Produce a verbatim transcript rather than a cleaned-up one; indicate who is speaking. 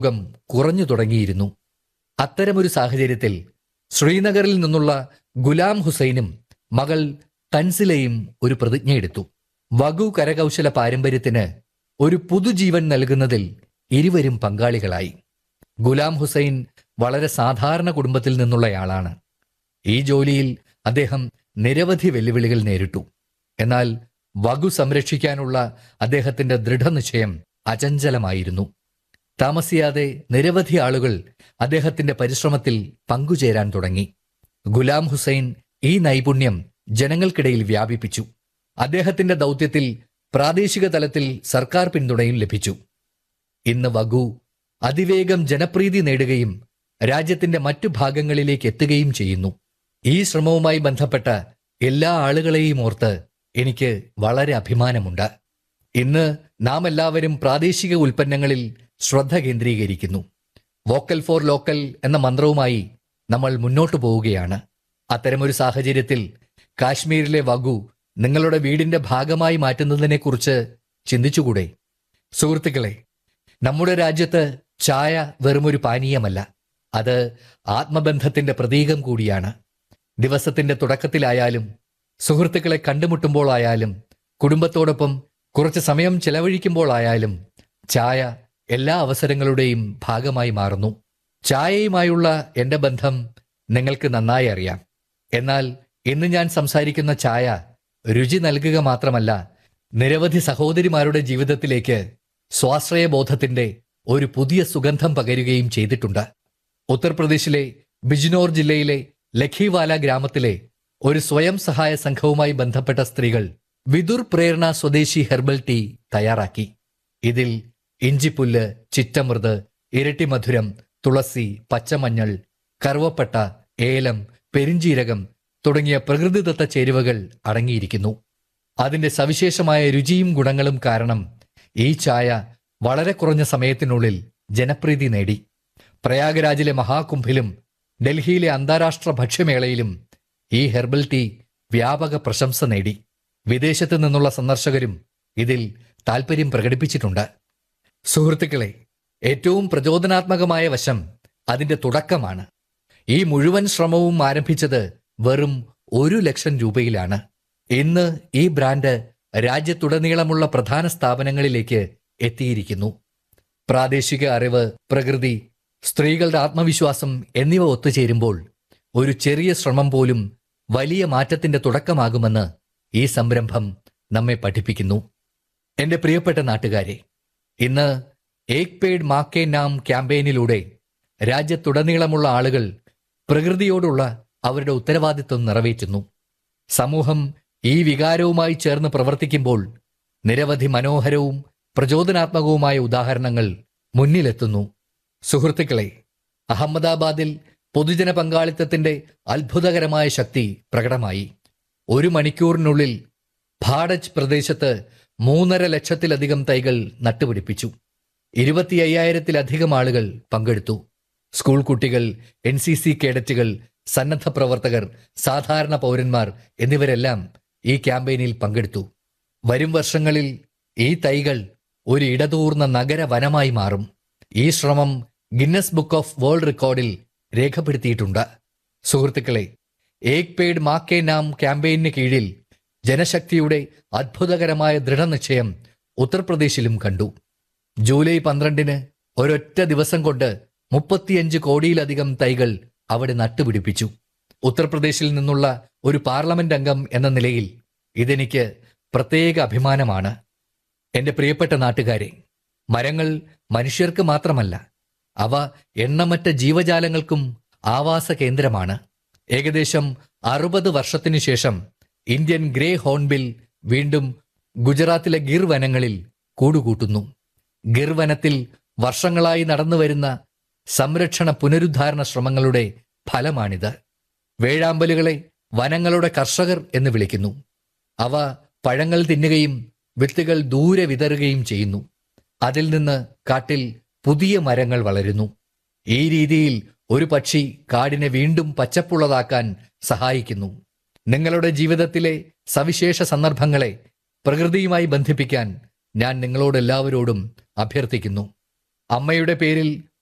Speaker 1: Come കുറഞ്ഞു തുടങ്ങിയിരുന്നു. അത്തരമൊരു സാഹചര്യത്തിൽ ശ്രീനഗറിൽ നിന്നുള്ള ഗുലാം ഹുസൈനും മകൾ തൻസിലയും ഒരു പ്രതിജ്ഞയെടുത്തു. വഗു കരകൗശല പാരമ്പര്യത്തിന് ഒരു പുതുജീവൻ നൽകുന്നതിൽ ഇരുവരും പങ്കാളികളായി. ഗുലാം ഹുസൈൻ വളരെ സാധാരണ കുടുംബത്തിൽ നിന്നുള്ളയാളാണ്. ഈ ജോലിയിൽ അദ്ദേഹം നിരവധി വെല്ലുവിളികൾ നേരിട്ടു. എന്നാൽ വഗു സംരക്ഷിക്കാനുള്ള അദ്ദേഹത്തിന്റെ ദൃഢനിശ്ചയം അചഞ്ചലമായിരുന്നു. താമസിയാതെ നിരവധി ആളുകൾ അദ്ദേഹത്തിന്റെ പരിശ്രമത്തിൽ പങ്കുചേരാൻ തുടങ്ങി. ഗുലാം ഹുസൈൻ ഈ നൈപുണ്യം ജനങ്ങൾക്കിടയിൽ വ്യാപിപ്പിച്ചു. അദ്ദേഹത്തിന്റെ ദൗത്യത്തിൽ പ്രാദേശിക തലത്തിൽ സർക്കാർ പിന്തുണയും ലഭിച്ചു. ഇന്ന് വഗു അതിവേഗം ജനപ്രീതി നേടുകയും രാജ്യത്തിന്റെ മറ്റു ഭാഗങ്ങളിലേക്ക് എത്തുകയും ചെയ്യുന്നു. ഈ ശ്രമവുമായി ബന്ധപ്പെട്ട എല്ലാ ആളുകളെയും ഓർത്ത് എനിക്ക് വളരെ അഭിമാനമുണ്ട്. ഇന്ന് നാം എല്ലാവരും പ്രാദേശിക ഉൽപ്പന്നങ്ങളിൽ ശ്രദ്ധ കേന്ദ്രീകരിക്കുന്നു. വോക്കൽ ഫോർ ലോക്കൽ എന്ന മന്ത്രവുമായി നമ്മൾ മുന്നോട്ടു പോവുകയാണ്. അത്തരമൊരു സാഹചര്യത്തിൽ കാശ്മീരിലെ വഗു നിങ്ങളുടെ വീടിന്റെ ഭാഗമായി മാറ്റുന്നതിനെക്കുറിച്ച് ചിന്തിച്ചുകൂടെ? സുഹൃത്തുക്കളെ, നമ്മുടെ രാജ്യത്ത് ചായ വെറുമൊരു പാനീയമല്ല, അത് ആത്മബന്ധത്തിന്റെ പ്രതീകം കൂടിയാണ്. ദിവസത്തിന്റെ തുടക്കത്തിലായാലും സുഹൃത്തുക്കളെ കണ്ടുമുട്ടുമ്പോഴായാലും കുടുംബത്തോടൊപ്പം കുറച്ച് സമയം ചെലവഴിക്കുമ്പോഴായാലും ചായ എല്ലാ അവസരങ്ങളുടെയും ഭാഗമായി മാറുന്നു. ചായയുമായുള്ള എൻ്റെ ബന്ധം നിങ്ങൾക്ക് നന്നായി അറിയാം. എന്നാൽ ഇന്ന് ഞാൻ സംസാരിക്കുന്ന ചായ രുചി നൽകുക മാത്രമല്ല, നിരവധി സഹോദരിമാരുടെ ജീവിതത്തിലേക്ക് സ്വാശ്രയബോധത്തിന്റെ ഒരു പുതിയ സുഗന്ധം പകരുകയും ചെയ്തിട്ടുണ്ട്. ഉത്തർപ്രദേശിലെ ബിജ്നോർ ജില്ലയിലെ ലഖിവാല ഗ്രാമത്തിലെ ഒരു സ്വയം സഹായ സംഘവുമായി ബന്ധപ്പെട്ട സ്ത്രീകൾ വിദുർ പ്രേരണ സ്വദേശി ഹെർബൽ ടീ തയ്യാറാക്കി. ഇതിൽ ഇഞ്ചിപ്പുല്ല്, ചിറ്റമൃത്, ഇരട്ടിമധുരം, തുളസി, പച്ചമഞ്ഞൾ, കറുവപ്പട്ട, ഏലം, പെരിഞ്ചീരകം തുടങ്ങിയ പ്രകൃതിദത്ത ചേരുവകൾ അടങ്ങിയിരിക്കുന്നു. അതിന്റെ സവിശേഷമായ രുചിയും ഗുണങ്ങളും കാരണം ഈ ചായ വളരെ കുറഞ്ഞ സമയത്തിനുള്ളിൽ ജനപ്രീതി നേടി. പ്രയാഗ്രാജിലെ മഹാകുംഭിലും ഡൽഹിയിലെ അന്താരാഷ്ട്ര ഭക്ഷ്യമേളയിലും ഈ ഹെർബൽ ടീ വ്യാപക പ്രശംസ നേടി. വിദേശത്തു നിന്നുള്ള സന്ദർശകരും ഇതിൽ താൽപ്പര്യം പ്രകടിപ്പിച്ചിട്ടുണ്ട്. സുഹൃത്തുക്കളെ, ഏറ്റവും പ്രചോദനാത്മകമായ വശം അതിന്റെ തുടക്കമാണ്. ഈ മുഴുവൻ ശ്രമവും ആരംഭിച്ചത് വെറും ഒരു ലക്ഷം രൂപയിലാണ്. ഇന്ന് ഈ ബ്രാൻഡ് രാജ്യത്തുടനീളമുള്ള പ്രധാന സ്ഥാപനങ്ങളിലേക്ക് എത്തിയിരിക്കുന്നു. പ്രാദേശിക അറിവ്, പ്രകൃതി, സ്ത്രീകളുടെ ആത്മവിശ്വാസം എന്നിവ ഒത്തുചേരുമ്പോൾ ഒരു ചെറിയ ശ്രമം പോലും വലിയ മാറ്റത്തിന്റെ തുടക്കമാകുമെന്ന് ഈ സംരംഭം നമ്മെ പഠിപ്പിക്കുന്നു. എന്റെ പ്രിയപ്പെട്ട നാട്ടുകാരെ, ഇന്ന് ഏക് പേഡ് മാ കെ നാം ക്യാമ്പയിനിലൂടെ രാജ്യത്തുടനീളമുള്ള ആളുകൾ പ്രകൃതിയോടുള്ള അവരുടെ ഉത്തരവാദിത്വം നിറവേറ്റുന്നു. സമൂഹം ഈ വികാരവുമായി ചേർന്ന് പ്രവർത്തിക്കുമ്പോൾ നിരവധി മനോഹരവും പ്രചോദനാത്മകവുമായ ഉദാഹരണങ്ങൾ മുന്നിലെത്തുന്നു. സുഹൃത്തുക്കളെ, അഹമ്മദാബാദിൽ പൊതുജന പങ്കാളിത്തത്തിന്റെ അത്ഭുതകരമായ ശക്തി പ്രകടമായി. ഒരു മണിക്കൂറിനുള്ളിൽ ഭാഡജ് പ്രദേശത്ത് മൂന്നര ലക്ഷത്തിലധികം തൈകൾ നട്ടുപിടിപ്പിച്ചു. ഇരുപത്തി അയ്യായിരത്തിലധികം ആളുകൾ പങ്കെടുത്തു. സ്കൂൾ കുട്ടികൾ, എൻ സി സി കേഡറ്റുകൾ, സന്നദ്ധ പ്രവർത്തകർ, സാധാരണ പൗരന്മാർ എന്നിവരെല്ലാം ഈ ക്യാമ്പയിനിൽ പങ്കെടുത്തു. വരും വർഷങ്ങളിൽ ഈ തൈകൾ ഒരു ഇടതൂർന്ന നഗര വനമായി മാറും. ഈ ശ്രമം ഗിന്നസ് ബുക്ക് ഓഫ് വേൾഡ് റെക്കോർഡിൽ രേഖപ്പെടുത്തിയിട്ടുണ്ട്. സുഹൃത്തുക്കളെ, ഏക് പേഡ് മാ കെ നാം ക്യാമ്പയിന് കീഴിൽ ജനശക്തിയുടെ അത്ഭുതകരമായ ദൃഢനിശ്ചയം ഉത്തർപ്രദേശിലും കണ്ടു. ജൂലൈ പന്ത്രണ്ടിന് ഒരൊറ്റ ദിവസം കൊണ്ട് മുപ്പത്തിയഞ്ച് കോടിയിലധികം തൈകൾ അവിടെ നട്ടുപിടിപ്പിച്ചു. ഉത്തർപ്രദേശിൽ നിന്നുള്ള ഒരു പാർലമെന്റ് അംഗം എന്ന നിലയിൽ ഇതെനിക്ക് പ്രത്യേക അഭിമാനമാണ്. എന്റെ പ്രിയപ്പെട്ട നാട്ടുകാരെ, മരങ്ങൾ മനുഷ്യർക്ക് മാത്രമല്ല, അവ എണ്ണമറ്റ ജീവജാലങ്ങൾക്കും ആവാസ കേന്ദ്രമാണ്. ഏകദേശം അറുപത് വർഷത്തിനു ശേഷം ഇന്ത്യൻ ഗ്രേ ഹോൺബിൽ വീണ്ടും ഗുജറാത്തിലെ ഗിർ വനങ്ങളിൽ കൂടുകൂട്ടുന്നു. ഗിർ വനത്തിൽ വർഷങ്ങളായി നടന്നുവരുന്ന സംരക്ഷണ പുനരുദ്ധാരണ ശ്രമങ്ങളുടെ ഫലമാണിത്. വേഴാമ്പലുകളെ വനങ്ങളുടെ കർഷകർ എന്ന് വിളിക്കുന്നു. അവ പഴങ്ങൾ തിന്നുകയും വിത്തുകൾ ദൂരെ വിതറുകയും ചെയ്യുന്നു. അതിൽ നിന്ന് കാട്ടിൽ പുതിയ മരങ്ങൾ വളരുന്നു. ഈ രീതിയിൽ ഒരു പക്ഷി കാടിനെ വീണ്ടും പച്ചപ്പുള്ളതാക്കാൻ സഹായിക്കുന്നു. നിങ്ങളുടെ ജീവിതത്തിലെ സവിശേഷ സന്ദർഭങ്ങളെ പ്രകൃതിയുമായി ബന്ധിപ്പിക്കാൻ ഞാൻ നിങ്ങളോടെല്ലാവരോടും അഭ്യർത്ഥിക്കുന്നു. അമ്മയുടെ പേരിൽ